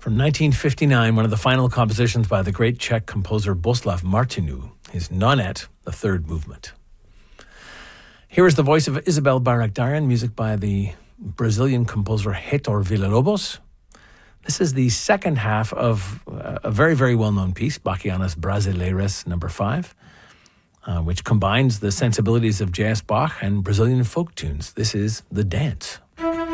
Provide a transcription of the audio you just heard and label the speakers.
Speaker 1: From 1959, one of the final compositions by the great Czech composer Bohuslav Martinu, his Nonet, the third movement. Here is the voice of Isabel Barakdarian, music by the Brazilian composer Heitor Villa-Lobos. This is the second half of a very, very well-known piece, Bachianas Brasileiras No. 5, which combines the sensibilities of J.S. Bach and Brazilian folk tunes. This is The Dance.